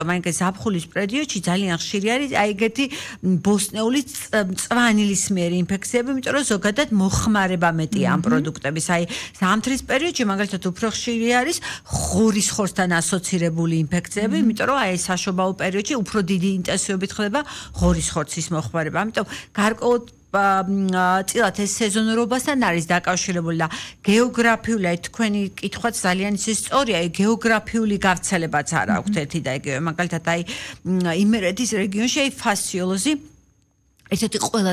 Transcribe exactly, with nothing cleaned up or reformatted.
მაინც ზაფხულის პერიოდში ძალიან ხშირი არის აი ეგეთი ბოსტნეული წვანილის მიერ ინფექციები, იმიტომ რომ ზოგადად მოხმარება მეტია ამ პროდუქტების. აი ზამთრის პერიოდში მაგალითად უფრო ხშირი არის ღორის ხორცთან ასოცირებული ინფექციები, იმიტომ რომ აი საშობაო პერიოდში უფრო დიდი ინტენსივობით ხდება ღორის ხორცის მოხმარება. ამიტომ გარკვეულ წილად ეს სეზონურობასთან არის დაკავშირებული და გეოგრაფიული აი თქვენი კითხვაც ძალიან ისე სწორია, აი გეოგრაფიული გავრცელებაც არ აქვს ერთი და იგივე მაგალითად აი იმერეთის რეგიონში აი ფასციოლოზი ესეთი ყველა